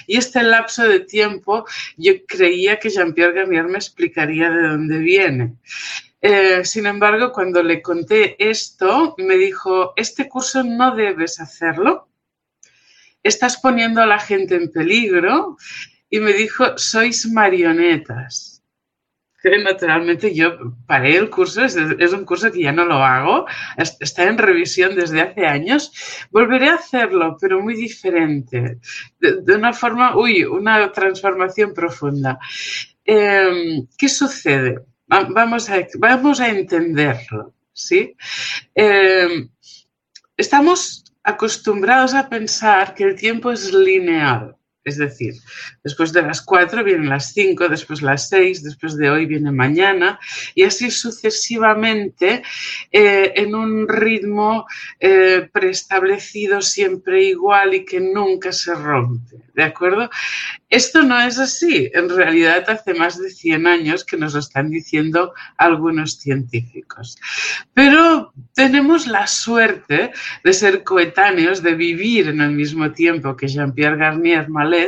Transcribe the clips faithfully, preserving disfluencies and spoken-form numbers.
Y este lapso de tiempo yo creía que Jean-Pierre Garnier me explicaría de dónde viene. Eh, sin embargo, cuando le conté esto, me dijo, este curso no debes hacerlo, estás poniendo a la gente en peligro, y me dijo, sois marionetas. Que naturalmente yo paré el curso, es, es un curso que ya no lo hago, está en revisión desde hace años, volveré a hacerlo, pero muy diferente, de, de una forma, uy, una transformación profunda. Eh, ¿Qué sucede? Vamos a, vamos a entenderlo, ¿sí? Eh, estamos acostumbrados a pensar que el tiempo es lineal. Es decir, después de las cuatro vienen las cinco, después las seis, después de hoy viene mañana, y así sucesivamente eh, en un ritmo eh, preestablecido siempre igual y que nunca se rompe, ¿de acuerdo? Esto no es así. En realidad hace más de cien años que nos lo están diciendo algunos científicos. Pero tenemos la suerte de ser coetáneos, de vivir en el mismo tiempo que Jean-Pierre Garnier Mallet,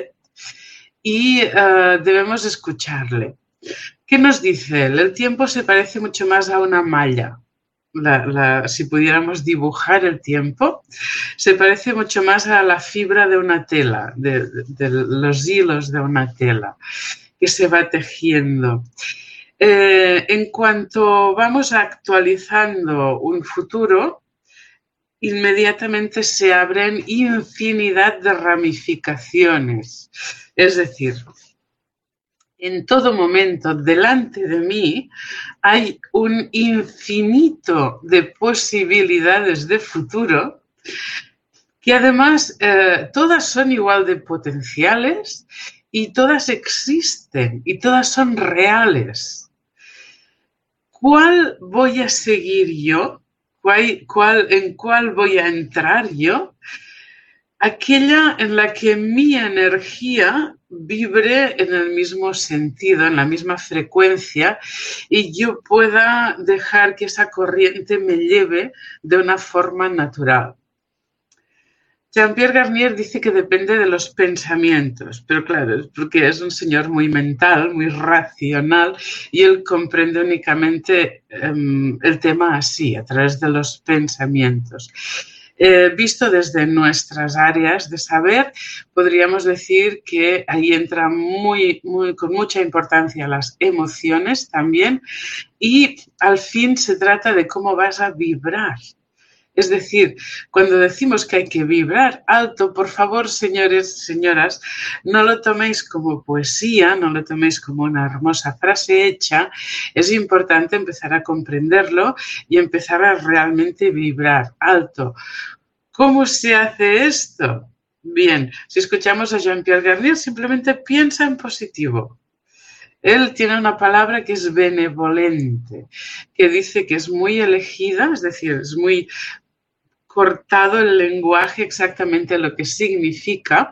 y uh, debemos escucharle. ¿Qué nos dice él? El tiempo se parece mucho más a una malla. La, la, si pudiéramos dibujar el tiempo, se parece mucho más a la fibra de una tela, de, de, de los hilos de una tela que se va tejiendo. Eh, en cuanto vamos actualizando un futuro, inmediatamente se abren infinidad de ramificaciones. Es decir, en todo momento delante de mí hay un infinito de posibilidades de futuro que además eh, todas son igual de potenciales y todas existen y todas son reales. ¿Cuál voy a seguir yo? ¿Cuál, cuál, ¿En cuál voy a entrar yo? Aquella en la que mi energía vibre en el mismo sentido, en la misma frecuencia, y yo pueda dejar que esa corriente me lleve de una forma natural. Jean-Pierre Garnier dice que depende de los pensamientos, pero claro, es porque es un señor muy mental, muy racional, y él comprende únicamente um, el tema así, a través de los pensamientos. Eh, visto desde nuestras áreas de saber, podríamos decir que ahí entran muy, muy, con mucha importancia las emociones también, y al fin se trata de cómo vas a vibrar. Es decir, cuando decimos que hay que vibrar alto, por favor, señores, señoras, no lo toméis como poesía, no lo toméis como una hermosa frase hecha. Es importante empezar a comprenderlo y empezar a realmente vibrar alto. ¿Cómo se hace esto? Bien, si escuchamos a Jean-Pierre Garnier, simplemente piensa en positivo. Él tiene una palabra que es benevolente, que dice que es muy elegida, es decir, es muy cortado el lenguaje exactamente lo que significa.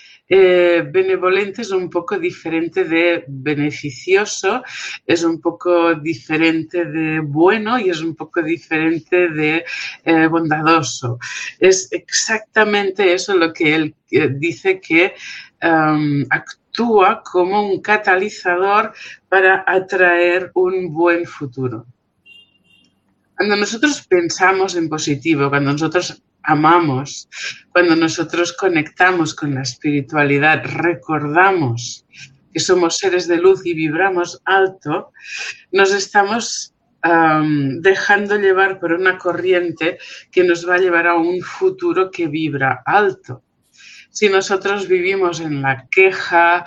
Eh, benevolente es un poco diferente de beneficioso, es un poco diferente de bueno y es un poco diferente de eh, bondadoso. Es exactamente eso lo que él eh, dice que um, actúa como un catalizador para atraer un buen futuro. Cuando nosotros pensamos en positivo, cuando nosotros amamos, cuando nosotros conectamos con la espiritualidad, recordamos que somos seres de luz y vibramos alto, nos estamos um, dejando llevar por una corriente que nos va a llevar a un futuro que vibra alto. Si nosotros vivimos en la queja,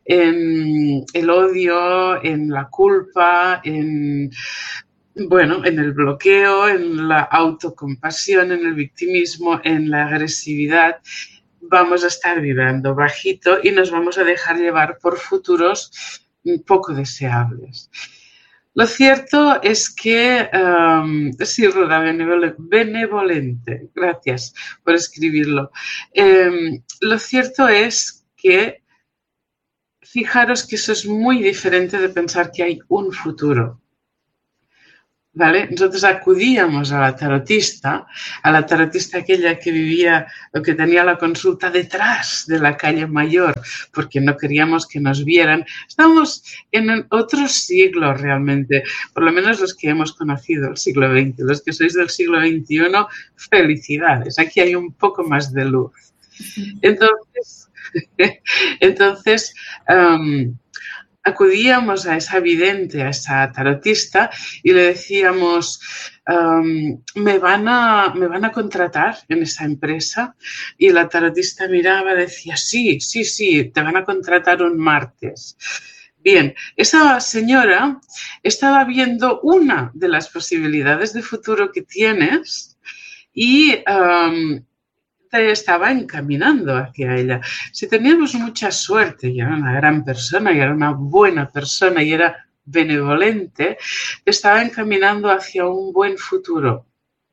en el odio, en la culpa, en... Bueno, en el bloqueo, en la autocompasión, en el victimismo, en la agresividad, vamos a estar vibrando bajito y nos vamos a dejar llevar por futuros poco deseables. Lo cierto es que, um, sí, Roda, benevolente, gracias por escribirlo. Um, lo cierto es que, fijaros que eso es muy diferente de pensar que hay un futuro. ¿vale? Nosotros acudíamos a la tarotista, a la tarotista aquella que vivía o que tenía la consulta detrás de la calle Mayor, porque no queríamos que nos vieran. Estamos en otro siglo realmente, por lo menos los que hemos conocido el siglo veinte. Los que sois del siglo veintiuno, felicidades, aquí hay un poco más de luz. Entonces, entonces um, acudíamos a esa vidente, a esa tarotista y le decíamos, um, ¿me van a, ¿me van a contratar en esa empresa? Y la tarotista miraba y decía, sí, sí, sí, te van a contratar un martes. Bien, esa señora estaba viendo una de las posibilidades de futuro que tienes y um, te estaba encaminando hacia ella. Si teníamos mucha suerte y era una gran persona y era una buena persona y era benevolente, te estaba encaminando hacia un buen futuro.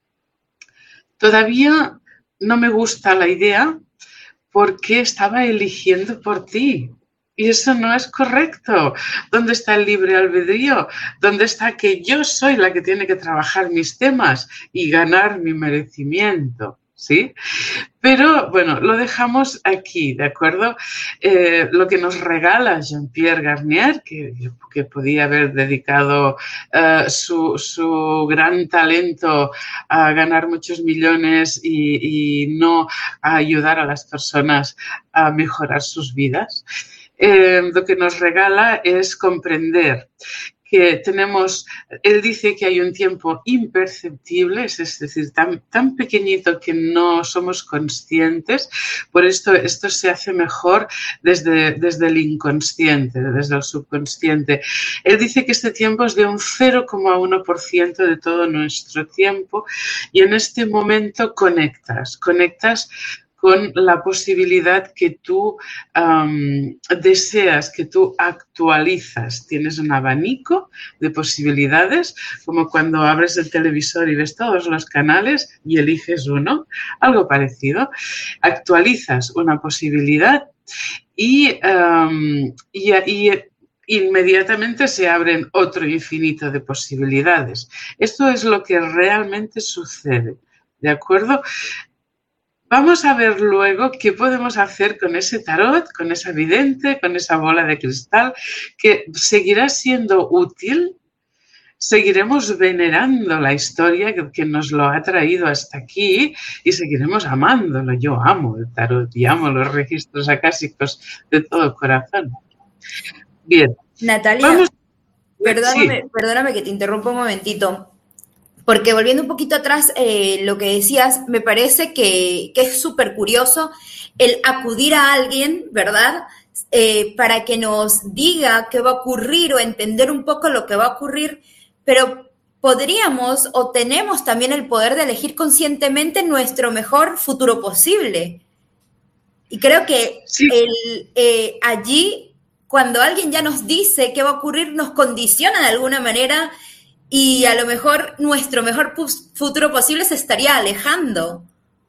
Todavía no me gusta la idea porque estaba eligiendo por ti. Y eso no es correcto. ¿Dónde está el libre albedrío? ¿Dónde está que yo soy la que tiene que trabajar mis temas y ganar mi merecimiento? ¿Sí? Pero, bueno, lo dejamos aquí, ¿de acuerdo? Eh, lo que nos regala Jean-Pierre Garnier, que, que podía haber dedicado uh, su, su gran talento a ganar muchos millones y, y no a ayudar a las personas a mejorar sus vidas, eh, lo que nos regala es comprender que tenemos, él dice que hay un tiempo imperceptible, es decir, tan, tan pequeñito que no somos conscientes, por esto esto se hace mejor desde, desde el inconsciente, desde el subconsciente. Él dice que este tiempo es de un cero coma uno por ciento de todo nuestro tiempo y en este momento conectas, conectas con la posibilidad que tú um, deseas, que tú actualizas. Tienes un abanico de posibilidades, como cuando abres el televisor y ves todos los canales y eliges uno, algo parecido. Actualizas una posibilidad y, um, y, y inmediatamente se abren otro infinito de posibilidades. Esto es lo que realmente sucede, ¿de acuerdo? Vamos a ver luego qué podemos hacer con ese tarot, con esa vidente, con esa bola de cristal, que seguirá siendo útil. Seguiremos venerando la historia que, que nos lo ha traído hasta aquí y seguiremos amándolo. Yo amo el tarot y amo los registros acásicos de todo corazón. Bien. Natalia, vamos... perdóname, sí. perdóname que te interrumpa un momentito. Porque volviendo un poquito atrás, eh, lo que decías, me parece que, que es súper curioso el acudir a alguien, ¿verdad? Eh, para que nos diga qué va a ocurrir o entender un poco lo que va a ocurrir, pero podríamos o tenemos también el poder de elegir conscientemente nuestro mejor futuro posible. Y creo que sí. el, eh, allí, cuando alguien ya nos dice qué va a ocurrir, nos condiciona de alguna manera. Y a lo mejor nuestro mejor futuro posible se estaría alejando.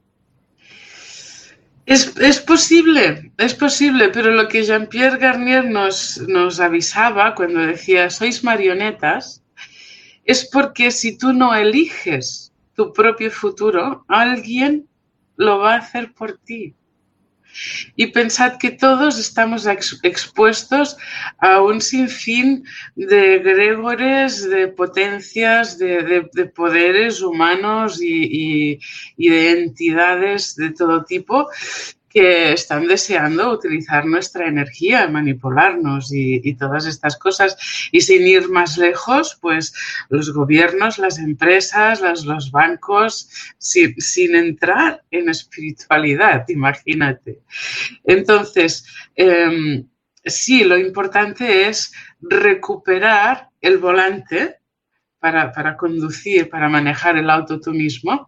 Es, es posible, es posible, pero lo que Jean-Pierre Garnier nos, nos avisaba cuando decía sois marionetas, es porque si tú no eliges tu propio futuro, alguien lo va a hacer por ti. Y pensad que todos estamos ex, expuestos a un sinfín de egregores, de potencias, de, de, de poderes humanos y, y, y de entidades de todo tipo que están deseando utilizar nuestra energía, manipularnos y, y todas estas cosas. Y sin ir más lejos, pues los gobiernos, las empresas, los, los bancos, sin, sin entrar en espiritualidad, imagínate. Entonces, eh, sí, lo importante es recuperar el volante para, para conducir, para manejar el auto tú mismo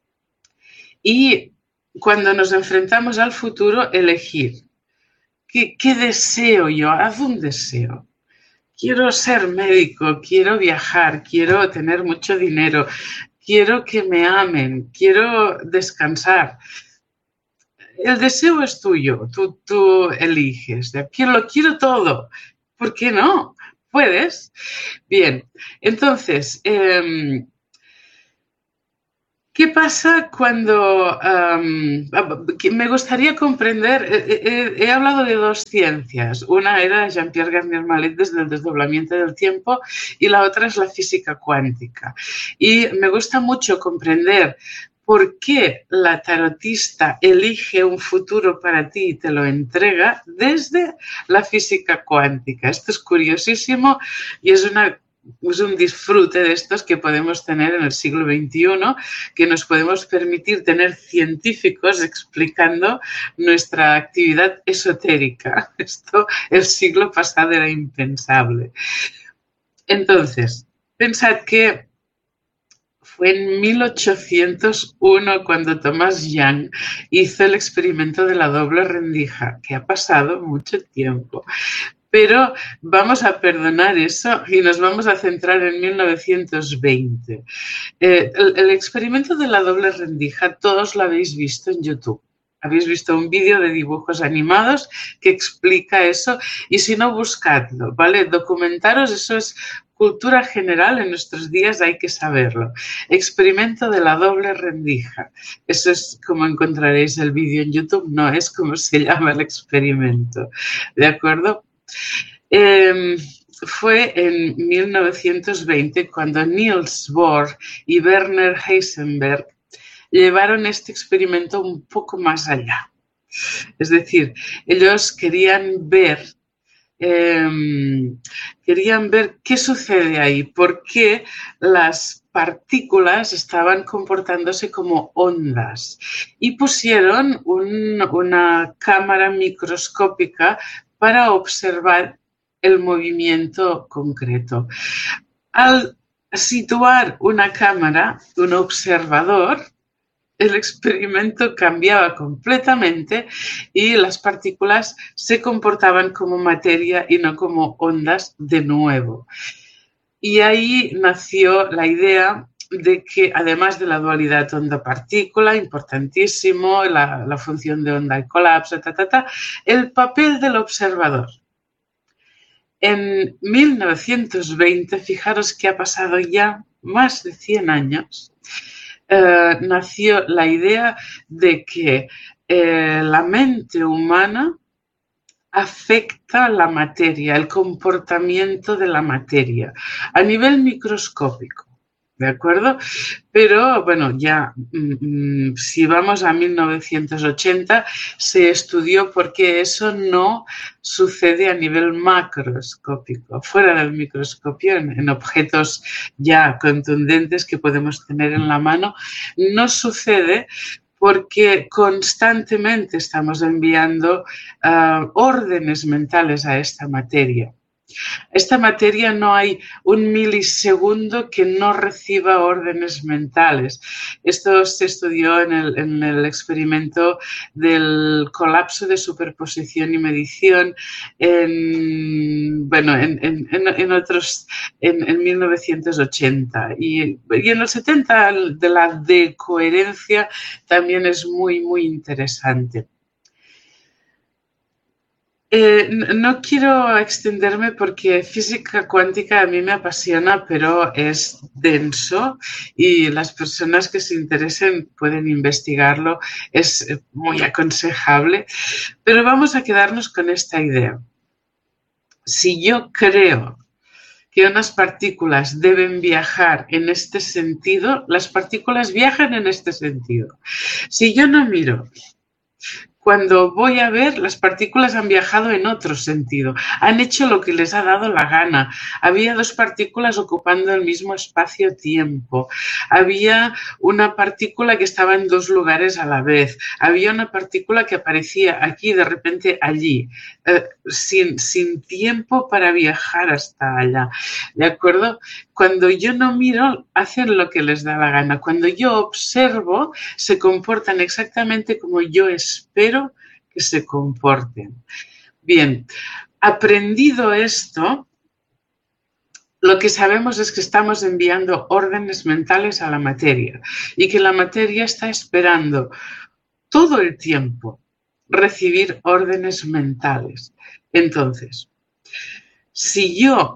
y cuando nos enfrentamos al futuro, elegir. ¿Qué, qué deseo yo? Haz un deseo. Quiero ser médico, quiero viajar, quiero tener mucho dinero, quiero que me amen, quiero descansar. El deseo es tuyo, tú, tú eliges. Quiero, lo quiero todo. ¿Por qué no? ¿Puedes? Bien, entonces, eh, ¿qué pasa cuando um, me gustaría comprender? He, he, he hablado de dos ciencias. Una era Jean-Pierre Garnier-Mallet desde el desdoblamiento del tiempo y la otra es la física cuántica. Y me gusta mucho comprender por qué la tarotista elige un futuro para ti y te lo entrega desde la física cuántica. Esto es curiosísimo y es una es un disfrute de estos que podemos tener en el siglo veintiuno, que nos podemos permitir tener científicos explicando nuestra actividad esotérica. Esto el siglo pasado era impensable. Entonces, pensad que fue en mil ochocientos uno cuando Thomas Young hizo el experimento de la doble rendija, que ha pasado mucho tiempo. Pero vamos a perdonar eso y nos vamos a centrar en mil novecientos veinte. Eh, el, el experimento de la doble rendija, todos lo habéis visto en YouTube. Habéis visto un vídeo de dibujos animados que explica eso y si no, buscadlo, ¿vale? Documentaros, eso es cultura general, en nuestros días hay que saberlo. Experimento de la doble rendija. Eso es como encontraréis el vídeo en YouTube, no es como se llama el experimento, ¿de acuerdo? Eh, fue en mil novecientos veinte cuando Niels Bohr y Werner Heisenberg llevaron este experimento un poco más allá. Es decir, ellos querían ver, eh, querían ver qué sucede ahí, por qué las partículas estaban comportándose como ondas y pusieron un, una cámara microscópica para observar el movimiento concreto. Al situar una cámara, un observador, el experimento cambiaba completamente y las partículas se comportaban como materia y no como ondas de nuevo. Y ahí nació la idea de que, además de la dualidad onda-partícula, importantísimo, la, la función de onda y colapso, ta, ta, ta, el papel del observador. En mil novecientos veinte, fijaros que ha pasado ya más de cien años, eh, nació la idea de que eh, la mente humana afecta la materia, el comportamiento de la materia a nivel microscópico, ¿de acuerdo? Pero, bueno, ya mmm, si vamos a mil novecientos ochenta, se estudió por qué eso no sucede a nivel macroscópico, fuera del microscopio, en, en objetos ya contundentes que podemos tener en la mano, no sucede porque constantemente estamos enviando uh, órdenes mentales a esta materia. Esta materia no hay un milisegundo que no reciba órdenes mentales. Esto se estudió en el, en el experimento del colapso de superposición y medición en, bueno, en, en, en otros, en, en mil novecientos ochenta. Y, y en los setenta de la decoherencia también es muy, muy interesante. Eh, no quiero extenderme porque física cuántica a mí me apasiona, pero es denso y las personas que se interesen pueden investigarlo, es muy aconsejable, pero vamos a quedarnos con esta idea. Si yo creo que unas partículas deben viajar en este sentido, las partículas viajan en este sentido. Si yo no miro, cuando voy a ver, las partículas han viajado en otro sentido, han hecho lo que les ha dado la gana. Había dos partículas ocupando el mismo espacio-tiempo. Había una partícula que estaba en dos lugares a la vez. Había una partícula que aparecía aquí, de repente allí, eh, sin, sin tiempo para viajar hasta allá. ¿De acuerdo? Cuando yo no miro, hacen lo que les da la gana. Cuando yo observo, se comportan exactamente como yo espero que se comporten. Bien, aprendido esto, lo que sabemos es que estamos enviando órdenes mentales a la materia y que la materia está esperando todo el tiempo recibir órdenes mentales. Entonces, si yo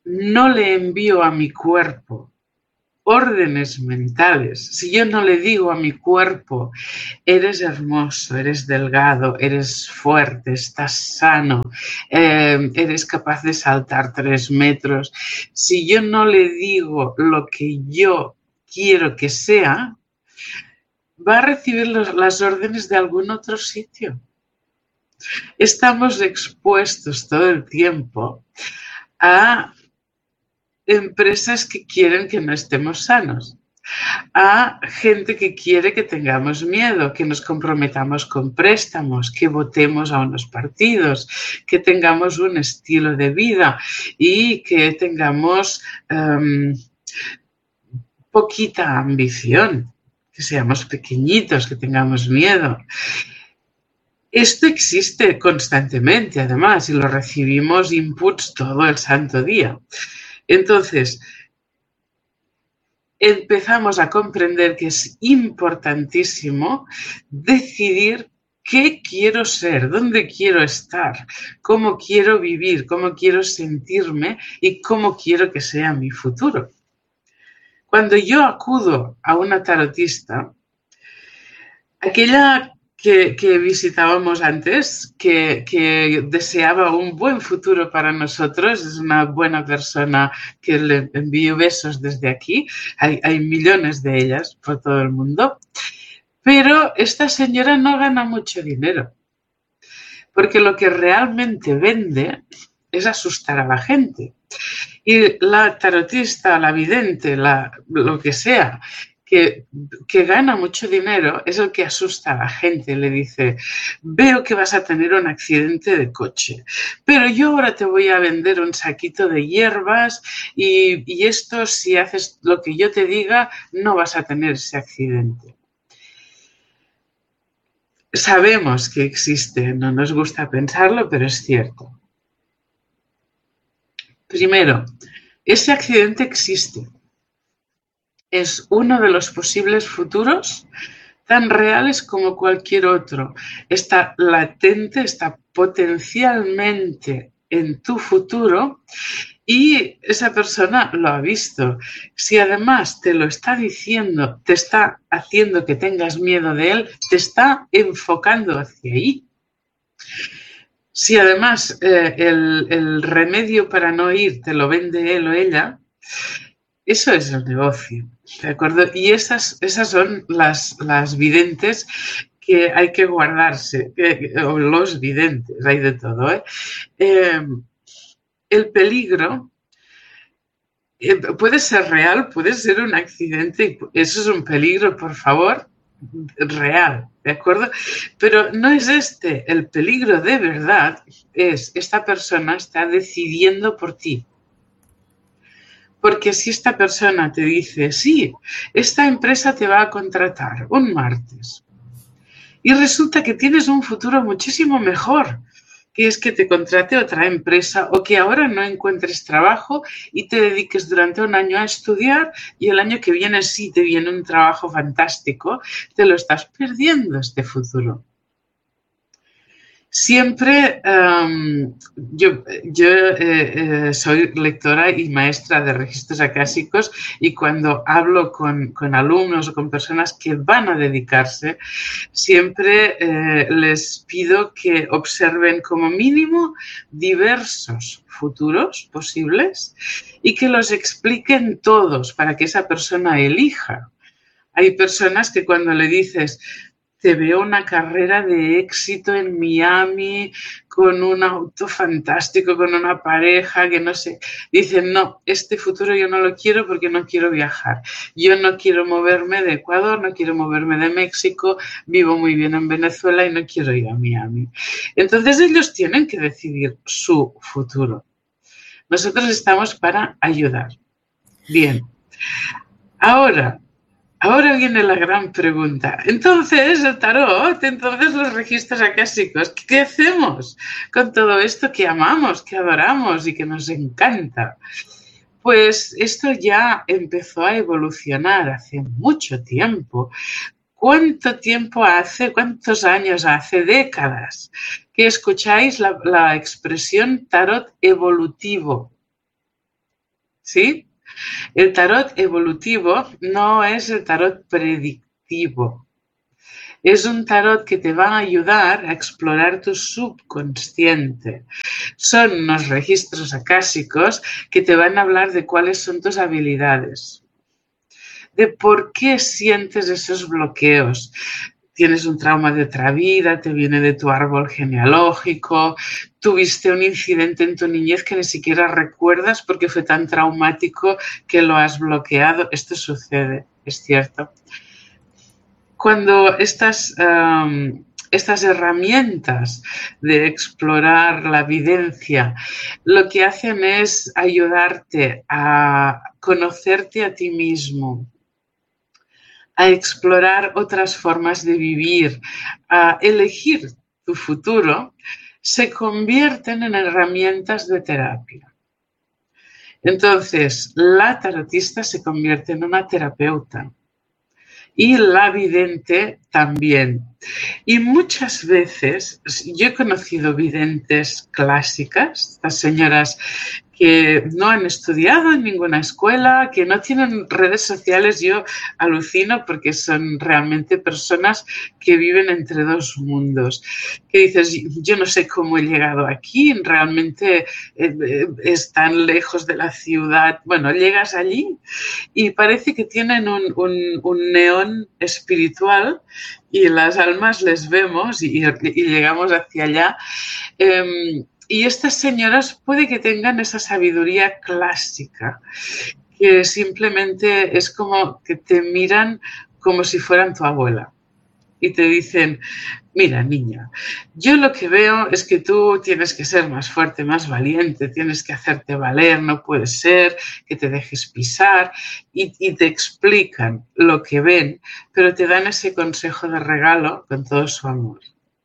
no le envío a mi cuerpo órdenes mentales, si yo no le digo a mi cuerpo, eres hermoso, eres delgado, eres fuerte, estás sano, eh, eres capaz de saltar tres metros, si yo no le digo lo que yo quiero que sea, va a recibir los, las órdenes de algún otro sitio. Estamos expuestos todo el tiempo a empresas que quieren que no estemos sanos, a gente que quiere que tengamos miedo, que nos comprometamos con préstamos, que votemos a unos partidos, que tengamos un estilo de vida y que tengamos um, poquita ambición, que seamos pequeñitos, que tengamos miedo. Esto existe constantemente, además, y lo recibimos inputs todo el santo día. Entonces, empezamos a comprender que es importantísimo decidir qué quiero ser, dónde quiero estar, cómo quiero vivir, cómo quiero sentirme y cómo quiero que sea mi futuro. Cuando yo acudo a una tarotista, aquella Que, que visitábamos antes, que, que deseaba un buen futuro para nosotros, es una buena persona que le envío besos desde aquí, hay, hay millones de ellas por todo el mundo, pero esta señora no gana mucho dinero, porque lo que realmente vende es asustar a la gente. Y la tarotista, la vidente, la, lo que sea, Que, que gana mucho dinero es el que asusta a la gente, le dice, veo que vas a tener un accidente de coche, pero yo ahora te voy a vender un saquito de hierbas y, y esto, si haces lo que yo te diga, no vas a tener ese accidente. Sabemos que existe, no nos gusta pensarlo, pero es cierto. Primero, ese accidente existe. Es uno de los posibles futuros tan reales como cualquier otro. Está latente, está potencialmente en tu futuro y esa persona lo ha visto. Si además te lo está diciendo, te está haciendo que tengas miedo de él, te está enfocando hacia ahí. Si además eh, el, el remedio para no ir te lo vende él o ella, eso es el negocio, ¿de acuerdo? Y esas, esas son las, las videntes que hay que guardarse, que, o los videntes, hay de todo, ¿eh? Eh, el peligro eh, puede ser real, puede ser un accidente, eso es un peligro, por favor, real, ¿de acuerdo? Pero no es este, el peligro de verdad es esta persona está decidiendo por ti. Porque si esta persona te dice, sí, esta empresa te va a contratar un martes y resulta que tienes un futuro muchísimo mejor, que es que te contrate otra empresa o que ahora no encuentres trabajo y te dediques durante un año a estudiar y el año que viene sí te viene un trabajo fantástico, te lo estás perdiendo este futuro. Siempre, um, yo, yo eh, eh, soy lectora y maestra de registros acásicos y cuando hablo con, con alumnos o con personas que van a dedicarse, siempre eh, les pido que observen como mínimo diversos futuros posibles y que los expliquen todos para que esa persona elija. Hay personas que cuando le dices, te veo una carrera de éxito en Miami, con un auto fantástico, con una pareja, que no sé. Dicen, no, este futuro yo no lo quiero porque no quiero viajar. Yo no quiero moverme de Ecuador, no quiero moverme de México, vivo muy bien en Venezuela y no quiero ir a Miami. Entonces ellos tienen que decidir su futuro. Nosotros estamos para ayudar. Bien. Ahora... Ahora viene la gran pregunta. Entonces, el tarot, entonces los registros acásicos, ¿qué hacemos con todo esto que amamos, que adoramos y que nos encanta? Pues esto ya empezó a evolucionar hace mucho tiempo. ¿Cuánto tiempo hace, cuántos años hace, décadas, que escucháis la, la expresión tarot evolutivo? ¿sí? El tarot evolutivo no es el tarot predictivo. Es un tarot que te va a ayudar a explorar tu subconsciente. Son unos registros acásicos que te van a hablar de cuáles son tus habilidades, de por qué sientes esos bloqueos. Tienes un trauma de otra vida, te viene de tu árbol genealógico, tuviste un incidente en tu niñez que ni siquiera recuerdas porque fue tan traumático que lo has bloqueado. Esto sucede, es cierto. Cuando estas, um, estas herramientas de explorar la evidencia lo que hacen es ayudarte a conocerte a ti mismo, a explorar otras formas de vivir, a elegir tu futuro, se convierten en herramientas de terapia. Entonces, la tarotista se convierte en una terapeuta. Y la vidente también. Y muchas veces, yo he conocido videntes clásicas, estas señoras que no han estudiado en ninguna escuela, que no tienen redes sociales. Yo alucino porque son realmente personas que viven entre dos mundos. Que dices, yo no sé cómo he llegado aquí, realmente es tan lejos de la ciudad. Bueno, llegas allí y parece que tienen un, un, un neón espiritual y las almas les vemos y, y llegamos hacia allá. Eh, Y estas señoras puede que tengan esa sabiduría clásica, que simplemente es como que te miran como si fueran tu abuela y te dicen, mira, niña, yo lo que veo es que tú tienes que ser más fuerte, más valiente, tienes que hacerte valer, no puede ser que te dejes pisar, y, y te explican lo que ven, pero te dan ese consejo de regalo con todo su amor.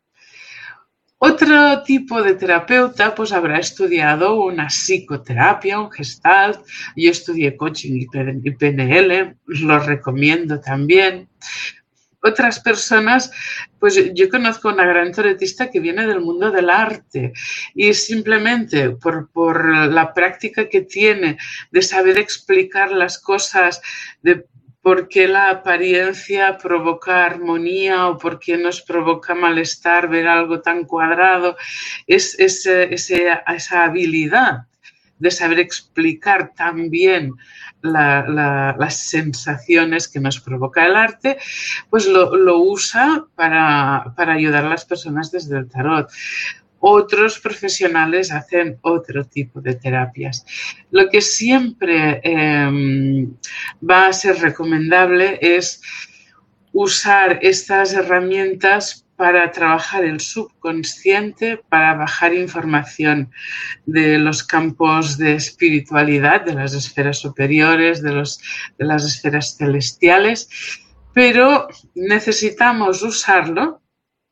Otro tipo de terapeuta pues habrá estudiado una psicoterapia, un gestalt. Yo estudié coaching y P N L, lo recomiendo también. Otras personas, pues yo conozco una gran tarotista que viene del mundo del arte y simplemente por, por la práctica que tiene de saber explicar las cosas, de por qué la apariencia provoca armonía o por qué nos provoca malestar ver algo tan cuadrado, es, es, es esa habilidad de saber explicar tan bien la, la, las sensaciones que nos provoca el arte, pues lo, lo usa para, para ayudar a las personas desde el tarot. Otros profesionales hacen otro tipo de terapias. Lo que siempre eh, va a ser recomendable es usar estas herramientas para trabajar el subconsciente, para bajar información de los campos de espiritualidad, de las esferas superiores, de, los, de las esferas celestiales, pero necesitamos usarlo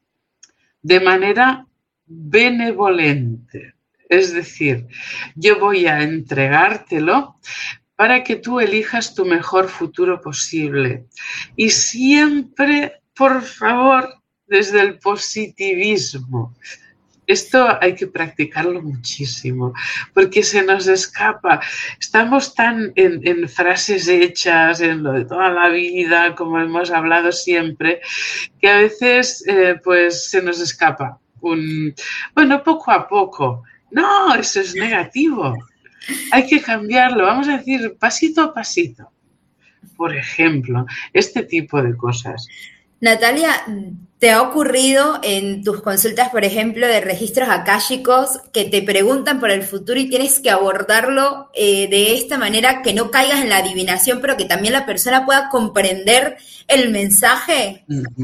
de manera benevolente. Es decir, yo voy a entregártelo para que tú elijas tu mejor futuro posible. Y siempre, por favor, desde el positivismo. Esto hay que practicarlo muchísimo, porque se nos escapa. Estamos tan en, en frases hechas, en lo de toda la vida, como hemos hablado siempre, que a veces eh, pues se nos escapa. Un, bueno, poco a poco. No, eso es negativo. Hay que cambiarlo. Vamos a decir pasito a pasito. Por ejemplo, este tipo de cosas. Natalia, ¿te ha ocurrido en tus consultas, por ejemplo, de registros akáshicos que te preguntan por el futuro y tienes que abordarlo eh, de esta manera que no caigas en la adivinación, pero que también la persona pueda comprender el mensaje?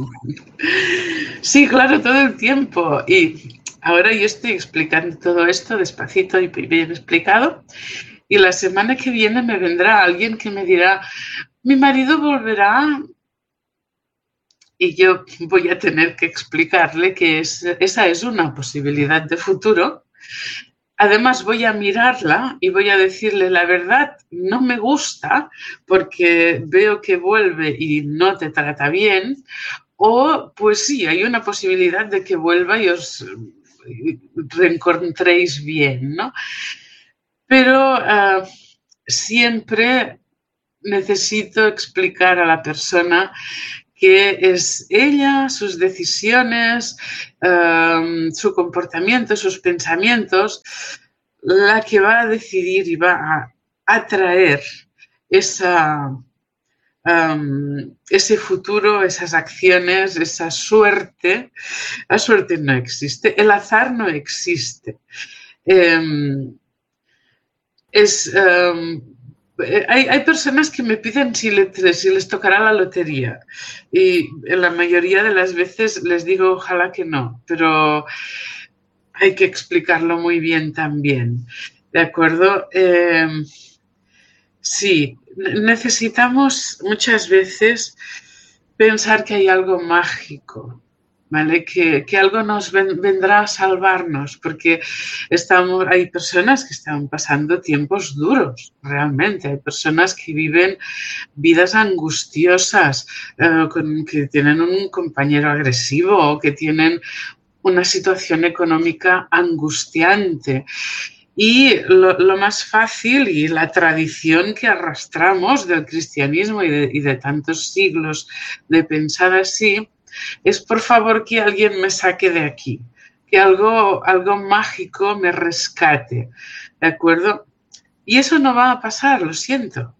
Sí, claro, todo el tiempo. Y ahora yo estoy explicando todo esto despacito y bien explicado. Y la semana que viene me vendrá alguien que me dirá, mi marido volverá. Y yo voy a tener que explicarle que es, esa es una posibilidad de futuro. Además, voy a mirarla y voy a decirle la verdad, no me gusta porque veo que vuelve y no te trata bien. O, pues sí, hay una posibilidad de que vuelva y os reencontréis bien, ¿no? Pero uh, siempre necesito explicar a la persona que es ella, sus decisiones, um, su comportamiento, sus pensamientos, la que va a decidir y va a atraer esa, um, ese futuro, esas acciones, esa suerte. La suerte no existe, el azar no existe. Um, es... Um, Hay, hay personas que me piden si les, si les tocará la lotería y en la mayoría de las veces les digo ojalá que no, pero hay que explicarlo muy bien también, ¿de acuerdo? Eh, sí, necesitamos muchas veces pensar que hay algo mágico, ¿vale? Que, que algo nos ven, vendrá a salvarnos, porque estamos, hay personas que están pasando tiempos duros, realmente. Hay personas que viven vidas angustiosas, eh, con, que tienen un compañero agresivo o que tienen una situación económica angustiante. Y lo, lo más fácil y la tradición que arrastramos del cristianismo y de, y de tantos siglos de pensar así, es por favor que alguien me saque de aquí, que algo, algo mágico me rescate, ¿de acuerdo? Y eso no va a pasar, lo siento.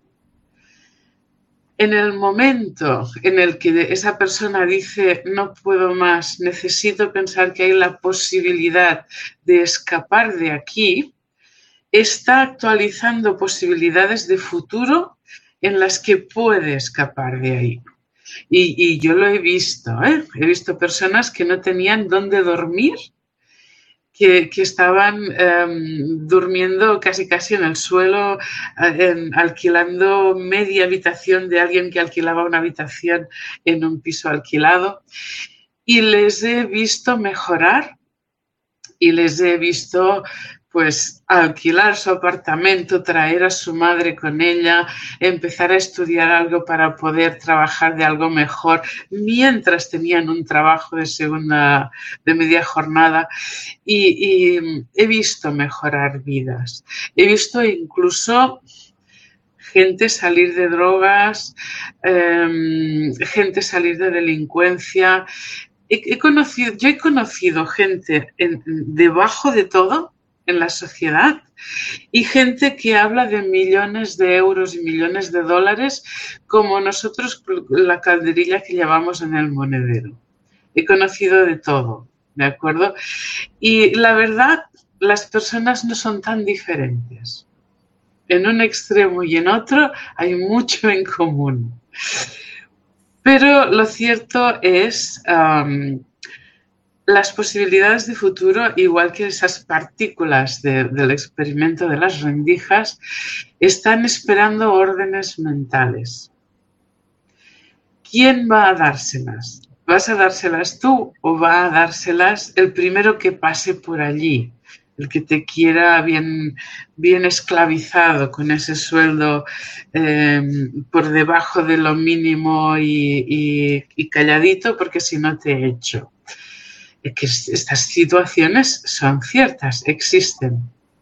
En el momento en el que esa persona dice no puedo más, necesito pensar que hay la posibilidad de escapar de aquí, está actualizando posibilidades de futuro en las que puede escapar de ahí. Y, y yo lo he visto, ¿eh? He visto personas que no tenían dónde dormir, que, que estaban um, durmiendo casi casi en el suelo, en, alquilando media habitación de alguien que alquilaba una habitación en un piso alquilado. Y les he visto mejorar y les he visto pues alquilar su apartamento, traer a su madre con ella, empezar a estudiar algo para poder trabajar de algo mejor mientras tenían un trabajo de segunda, de media jornada y, y he visto mejorar vidas. He visto incluso gente salir de drogas, eh, gente salir de delincuencia. He, he conocido, yo he conocido gente en, debajo de todo en la sociedad y gente que habla de millones de euros y millones de dólares como nosotros la calderilla que llevamos en el monedero. He conocido de todo, ¿de acuerdo? Y la verdad, las personas no son tan diferentes. En un extremo y en otro hay mucho en común. Pero lo cierto es um, las posibilidades de futuro, igual que esas partículas de, del experimento de las rendijas, están esperando órdenes mentales. ¿Quién va a dárselas? ¿Vas a dárselas tú o va a dárselas el primero que pase por allí? El que te quiera bien, bien esclavizado con ese sueldo eh, por debajo de lo mínimo y, y, y calladito porque si no te echo. Es que estas situaciones son ciertas, existen.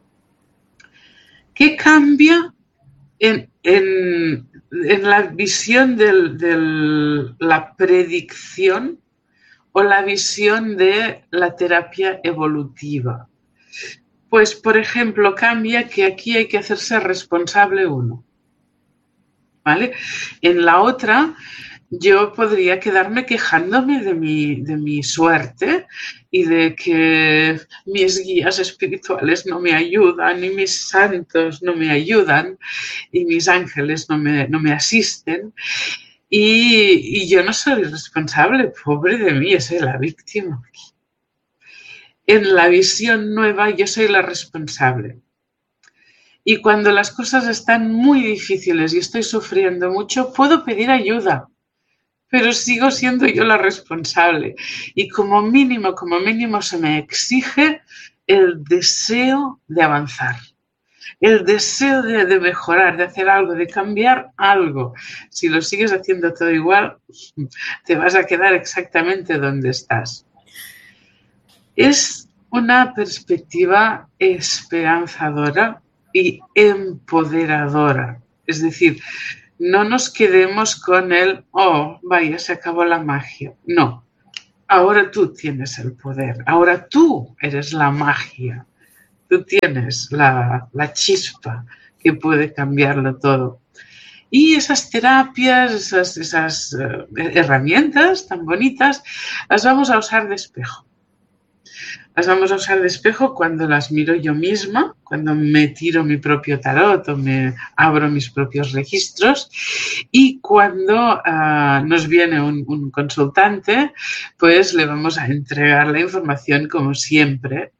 ¿Qué cambia en, en, en la visión de del, la predicción o la visión de la terapia evolutiva? Pues, por ejemplo, cambia que aquí hay que hacerse responsable uno, ¿vale? En la otra, yo podría quedarme quejándome de mi, de mi suerte y de que mis guías espirituales no me ayudan y mis santos no me ayudan y mis ángeles no me, no me asisten. Y, y yo no soy responsable, pobre de mí, yo soy la víctima. En la visión nueva yo soy la responsable. Y cuando las cosas están muy difíciles y estoy sufriendo mucho, puedo pedir ayuda, pero sigo siendo yo la responsable. Y como mínimo, como mínimo se me exige el deseo de avanzar, el deseo de, de mejorar, de hacer algo, de cambiar algo. Si lo sigues haciendo todo igual, te vas a quedar exactamente donde estás. Es una perspectiva esperanzadora y empoderadora. Es decir, no nos quedemos con el, oh, vaya, se acabó la magia. No, ahora tú tienes el poder, ahora tú eres la magia, tú tienes la, la chispa que puede cambiarlo todo. Y esas terapias, esas, esas uh, herramientas tan bonitas, las vamos a usar de espejo. Las vamos a usar de espejo cuando las miro yo misma, cuando me tiro mi propio tarot o me abro mis propios registros, y cuando uh, nos viene un, un consultante, pues le vamos a entregar la información como siempre.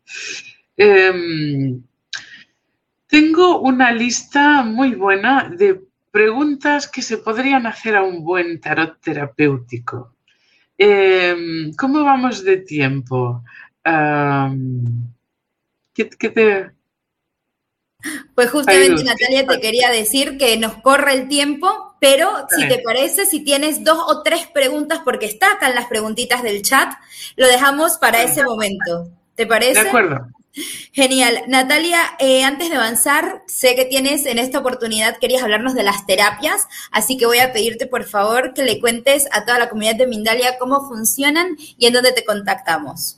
Eh, tengo una lista muy buena de preguntas que se podrían hacer a un buen tarot terapéutico. Eh, ¿Cómo vamos de tiempo? Um, ¿qué, qué te... Pues justamente, Natalia, te quería decir que nos corre el tiempo, pero si te parece, si tienes dos o tres preguntas, porque está acá en las preguntitas del chat, lo dejamos para ese momento. ¿Te parece? De acuerdo. Genial. Natalia, eh, antes de avanzar, sé que tienes en esta oportunidad, querías hablarnos de las terapias, así que voy a pedirte, por favor, que le cuentes a toda la comunidad de Mindalia cómo funcionan y en dónde te contactamos.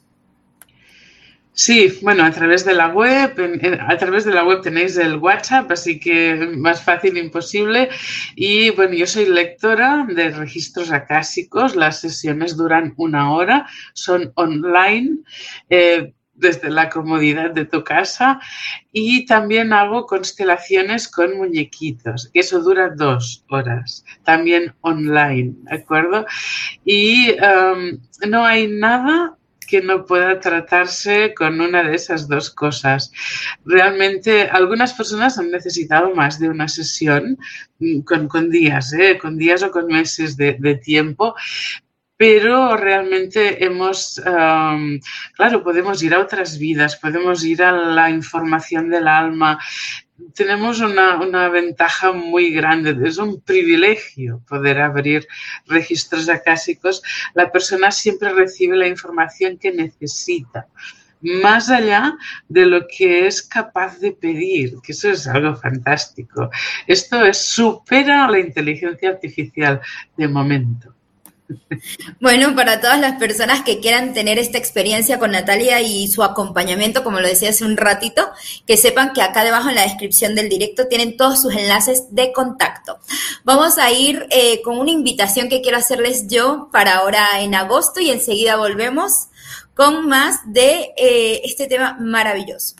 Sí, bueno, a través de la web, a través de la web tenéis el WhatsApp, así que más fácil imposible. Y bueno, yo soy lectora de registros acásicos, las sesiones duran una hora, son online, eh, desde la comodidad de tu casa, y también hago constelaciones con muñequitos, eso dura dos horas, también online, ¿de acuerdo? Y um, no hay nada que no pueda tratarse con una de esas dos cosas. Realmente algunas personas han necesitado más de una sesión con, con días, ¿eh? con días o con meses de, de tiempo, pero realmente hemos, um, claro, podemos ir a otras vidas, podemos ir a la información del alma. Tenemos una, una ventaja muy grande, es un privilegio poder abrir registros acásicos. La persona siempre recibe la información que necesita, más allá de lo que es capaz de pedir, que eso es algo fantástico. Esto es, supera la inteligencia artificial de momento. Bueno, para todas las personas que quieran tener esta experiencia con Natalia y su acompañamiento, como lo decía hace un ratito, que sepan que acá debajo en la descripción del directo tienen todos sus enlaces de contacto. Vamos a ir eh, con una invitación que quiero hacerles yo para ahora en agosto y enseguida volvemos con más de eh, este tema maravilloso.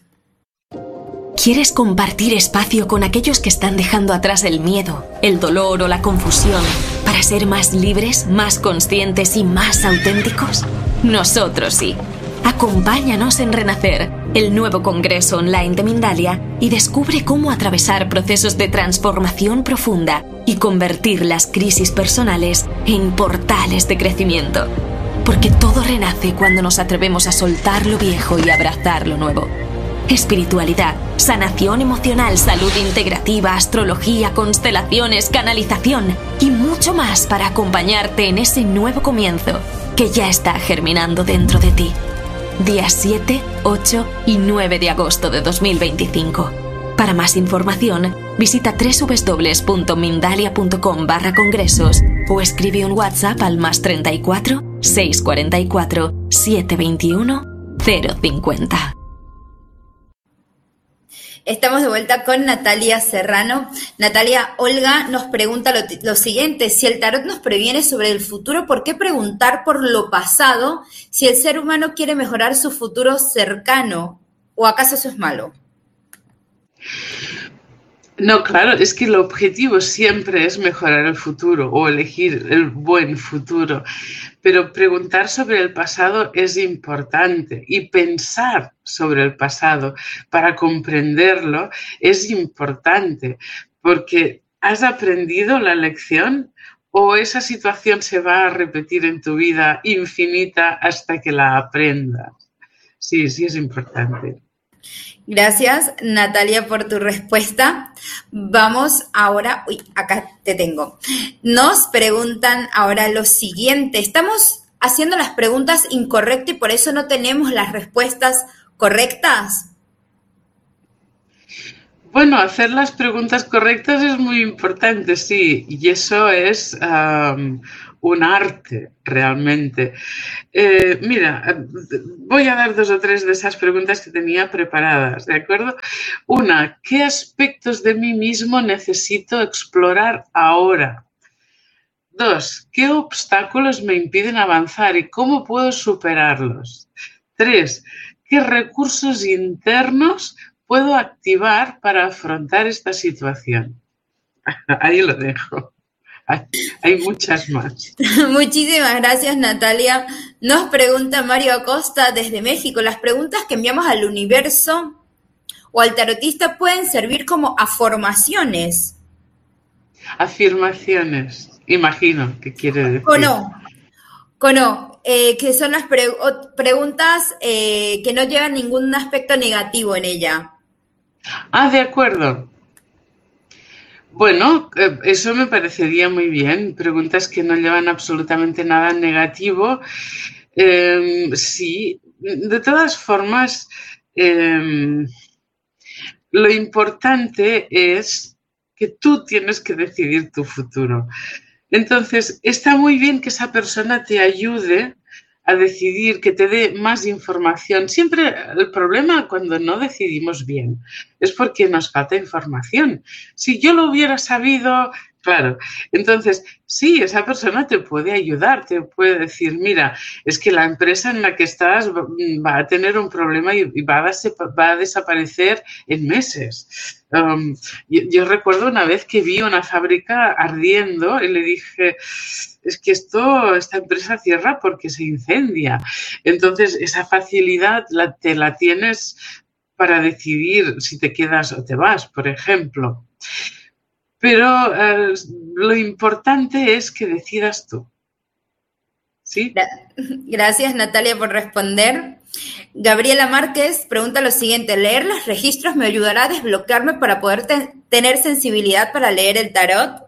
¿Quieres compartir espacio con aquellos que están dejando atrás el miedo, el dolor o la confusión para ser más libres, más conscientes y más auténticos? Nosotros sí. Acompáñanos en Renacer, el nuevo congreso online de Mindalia, y descubre cómo atravesar procesos de transformación profunda y convertir las crisis personales en portales de crecimiento. Porque todo renace cuando nos atrevemos a soltar lo viejo y abrazar lo nuevo. Espiritualidad, sanación emocional, salud integrativa, astrología, constelaciones, canalización y mucho más para acompañarte en ese nuevo comienzo que ya está germinando dentro de ti. Días siete, ocho y nueve de agosto de dos mil veinticinco. Para más información, visita www.mindalia.com barra congresos o escribe un WhatsApp al más treinta y cuatro, seiscientos cuarenta y cuatro, setecientos veintiuno, cero cincuenta. Estamos de vuelta con Natalia Serrano. Natalia, Olga nos pregunta lo, lo siguiente: si el tarot nos previene sobre el futuro, ¿por qué preguntar por lo pasado si el ser humano quiere mejorar su futuro cercano? ¿O acaso eso es malo? No, claro, es que el objetivo siempre es mejorar el futuro o elegir el buen futuro, pero preguntar sobre el pasado es importante y pensar sobre el pasado para comprenderlo es importante, porque ¿has aprendido la lección o esa situación se va a repetir en tu vida infinita hasta que la aprendas? Sí, sí es importante. Gracias, Natalia, por tu respuesta. Vamos ahora, uy, acá te tengo. Nos preguntan ahora lo siguiente. Estamos haciendo las preguntas incorrectas y por eso no tenemos las respuestas correctas. Bueno, hacer las preguntas correctas es muy importante, sí, y eso es um, un arte realmente. Eh, mira, voy a dar dos o tres de esas preguntas que tenía preparadas, ¿de acuerdo? Una, ¿qué aspectos de mí mismo necesito explorar ahora? Dos, ¿qué obstáculos me impiden avanzar y cómo puedo superarlos? Tres, ¿qué recursos internos puedo activar para afrontar esta situación? Ahí lo dejo. Hay, hay muchas más. Muchísimas gracias, Natalia. Nos pregunta Mario Acosta desde México. ¿Las preguntas que enviamos al universo o al tarotista pueden servir como afirmaciones? Afirmaciones. Imagino que quiere decir. O no. O no. Eh, que son las pre preguntas eh, que no llevan ningún aspecto negativo en ella. Ah, de acuerdo. Bueno, eso me parecería muy bien. Preguntas que no llevan absolutamente nada negativo. Eh, sí, de todas formas, eh, lo importante es que tú tienes que decidir tu futuro. Entonces, está muy bien que esa persona te ayude a decidir, que te dé más información. Siempre el problema cuando no decidimos bien es porque nos falta información. Si yo lo hubiera sabido, claro. Entonces, sí, esa persona te puede ayudar, te puede decir, mira, es que la empresa en la que estás va a tener un problema y va a, va a desaparecer en meses. Um, yo, yo recuerdo una vez que vi una fábrica ardiendo y le dije, es que esto, esta empresa cierra porque se incendia. Entonces, esa facilidad la, te la tienes para decidir si te quedas o te vas, por ejemplo. Pero eh, lo importante es que decidas tú. ¿Sí? Gracias, Natalia, por responder. Gabriela Márquez pregunta lo siguiente: ¿leer los registros me ayudará a desbloquearme para poder te tener sensibilidad para leer el tarot?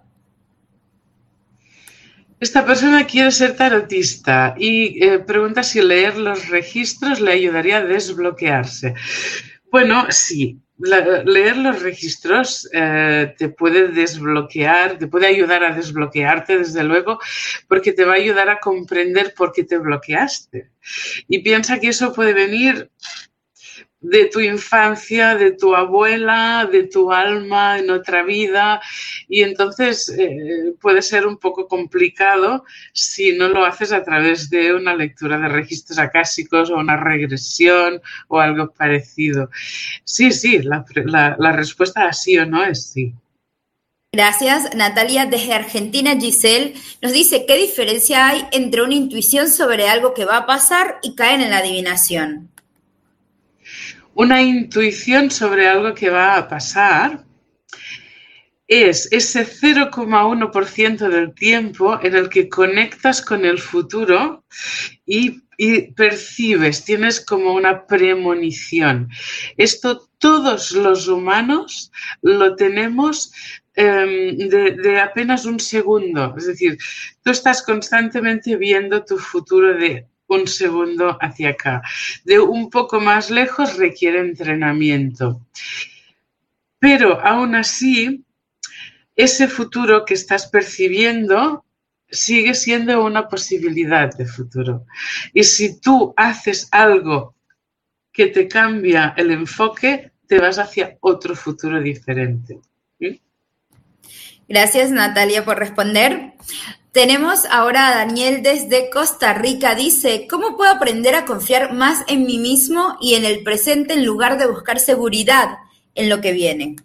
Esta persona quiere ser tarotista y eh, pregunta si leer los registros le ayudaría a desbloquearse. Bueno, sí. La, leer los registros eh, te puede desbloquear, te puede ayudar a desbloquearte, desde luego, porque te va a ayudar a comprender por qué te bloqueaste. Y piensa que eso puede venir de tu infancia, de tu abuela, de tu alma en otra vida, y entonces eh, puede ser un poco complicado si no lo haces a través de una lectura de registros acásicos o una regresión o algo parecido. Sí, sí, la, la, la respuesta a sí o no es sí. Gracias, Natalia. Desde Argentina, Giselle nos dice, ¿qué diferencia hay entre una intuición sobre algo que va a pasar y caer en la adivinación? Una intuición sobre algo que va a pasar es ese cero coma uno por ciento del tiempo en el que conectas con el futuro y, y percibes, tienes como una premonición. Esto todos los humanos lo tenemos eh, de, de apenas un segundo. Es decir, tú estás constantemente viendo tu futuro de un segundo hacia acá. De un poco más lejos requiere entrenamiento. Pero aún así, ese futuro que estás percibiendo sigue siendo una posibilidad de futuro. Y si tú haces algo que te cambia el enfoque, te vas hacia otro futuro diferente. ¿Sí? Gracias, Natalia, por responder. Tenemos ahora a Daniel desde Costa Rica. Dice, ¿cómo puedo aprender a confiar más en mí mismo y en el presente en lugar de buscar seguridad en lo que viene?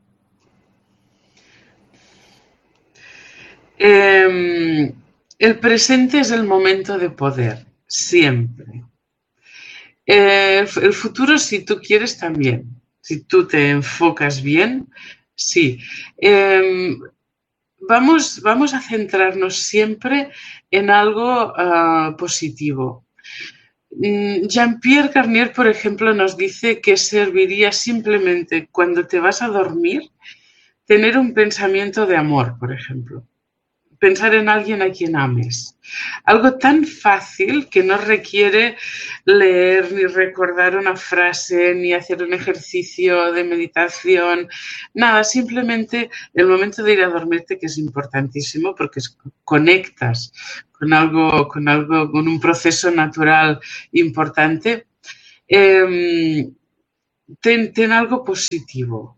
Eh, el presente es el momento de poder, siempre. Eh, el futuro, si tú quieres, también. Si tú te enfocas bien, sí. Eh, Vamos, vamos a centrarnos siempre en algo uh, positivo. Jean-Pierre Garnier, por ejemplo, nos dice que serviría simplemente cuando te vas a dormir tener un pensamiento de amor, por ejemplo. pensar en alguien a quien ames. Algo tan fácil que no requiere leer ni recordar una frase ni hacer un ejercicio de meditación, nada, simplemente el momento de ir a dormirte, que es importantísimo porque conectas con algo, con algo, con un proceso natural importante. Eh, ten, ten algo positivo.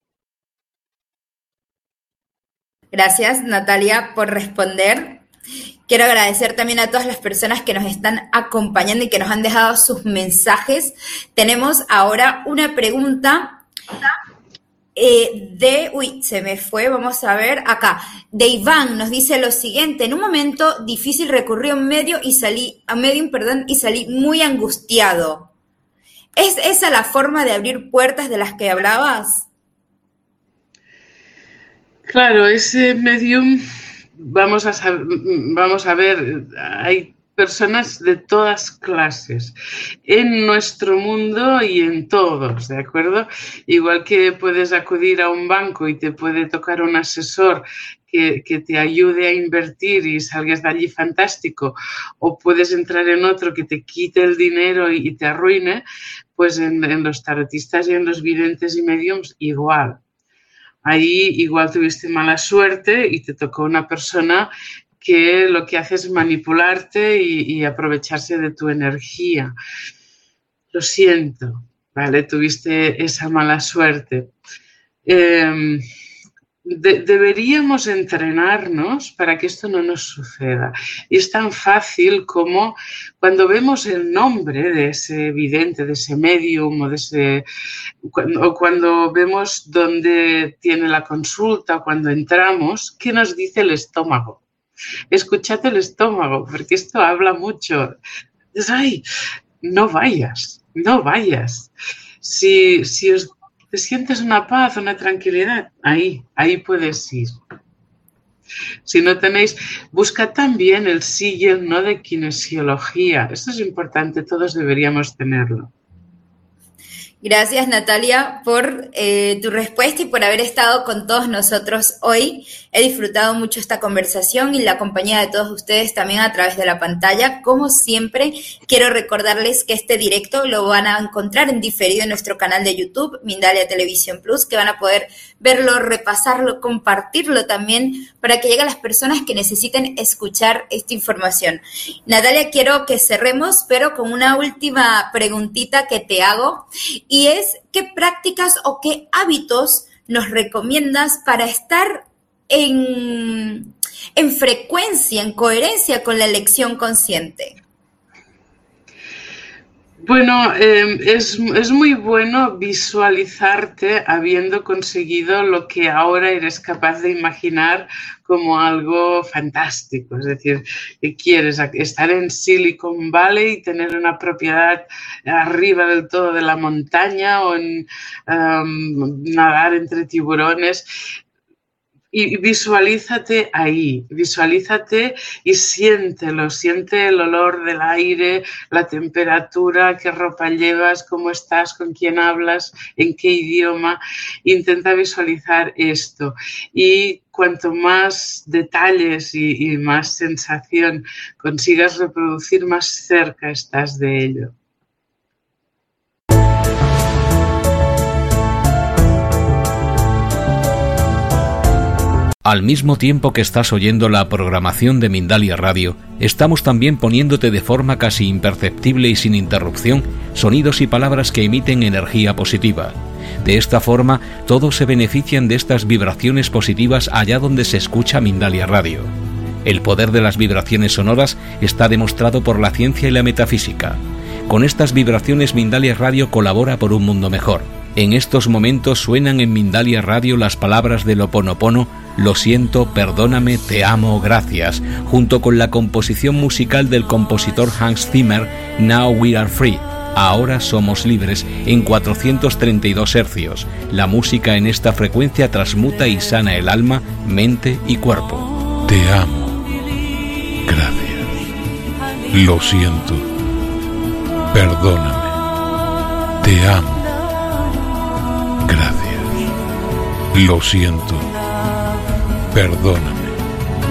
Gracias, Natalia, por responder. Quiero agradecer también a todas las personas que nos están acompañando y que nos han dejado sus mensajes. Tenemos ahora una pregunta eh, de... Uy, se me fue, vamos a ver acá. De Iván nos dice lo siguiente. En un momento difícil recurrí a un medio y salí, a medium, perdón, y salí muy angustiado. ¿Es esa la forma de abrir puertas de las que hablabas? Claro, ese medium... Vamos a, saber, vamos a ver, hay personas de todas clases en nuestro mundo y en todos, ¿de acuerdo? Igual que puedes acudir a un banco y te puede tocar un asesor que, que te ayude a invertir y salgas de allí fantástico, o puedes entrar en otro que te quite el dinero y, y te arruine, pues en, en los tarotistas y en los videntes y mediums igual. Ahí igual tuviste mala suerte y te tocó una persona que lo que hace es manipularte y, y aprovecharse de tu energía. Lo siento, ¿vale? Tuviste esa mala suerte. Eh, de, deberíamos entrenarnos para que esto no nos suceda. Y es tan fácil como cuando vemos el nombre de ese vidente, de ese medium o de ese... o cuando vemos dónde tiene la consulta, cuando entramos, ¿qué nos dice el estómago? Escuchad el estómago, porque esto habla mucho. Dices, ay, no vayas, no vayas. Si, si os te sientes una paz, una tranquilidad, ahí, ahí puedes ir. Si no tenéis, busca también el sí y el no de kinesiología. Esto es importante, todos deberíamos tenerlo. Gracias, Natalia, por eh, tu respuesta y por haber estado con todos nosotros hoy. He disfrutado mucho esta conversación y la compañía de todos ustedes también a través de la pantalla. Como siempre, quiero recordarles que este directo lo van a encontrar en diferido en nuestro canal de YouTube, Mindalia Televisión Plus, que van a poder verlo, repasarlo, compartirlo también para que lleguen las personas que necesiten escuchar esta información. Natalia, quiero que cerremos, pero con una última preguntita que te hago. Y es, ¿qué prácticas o qué hábitos nos recomiendas para estar en, en frecuencia, en coherencia con la elección consciente? Bueno, eh, es, es muy bueno visualizarte habiendo conseguido lo que ahora eres capaz de imaginar como algo fantástico. Es decir, que quieres estar en Silicon Valley y tener una propiedad arriba del todo de la montaña o en, um, nadar entre tiburones. Y visualízate ahí, visualízate y siéntelo, siente el olor del aire, la temperatura, qué ropa llevas, cómo estás, con quién hablas, en qué idioma. Intenta visualizar esto y cuanto más detalles y, y más sensación consigas reproducir, más cerca estás de ello. Al mismo tiempo que estás oyendo la programación de Mindalia Radio, estamos también poniéndote de forma casi imperceptible y sin interrupción sonidos y palabras que emiten energía positiva. De esta forma, todos se benefician de estas vibraciones positivas allá donde se escucha Mindalia Radio. El poder de las vibraciones sonoras está demostrado por la ciencia y la metafísica. Con estas vibraciones Mindalia Radio colabora por un mundo mejor. En estos momentos suenan en Mindalia Radio las palabras del Ho'oponopono, lo siento, perdóname, te amo, gracias, junto con la composición musical del compositor Hans Zimmer, Now We Are Free, ahora somos libres, en cuatrocientos treinta y dos hercios. La música en esta frecuencia transmuta y sana el alma, mente y cuerpo. Te amo, gracias, lo siento, perdóname, te amo. Gracias. Lo siento. Perdóname.